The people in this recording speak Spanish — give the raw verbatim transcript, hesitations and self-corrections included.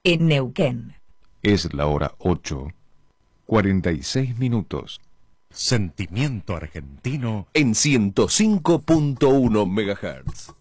en Neuquén. Es la hora ocho, cuarenta y seis minutos. Sentimiento argentino en ciento cinco punto uno megahertz.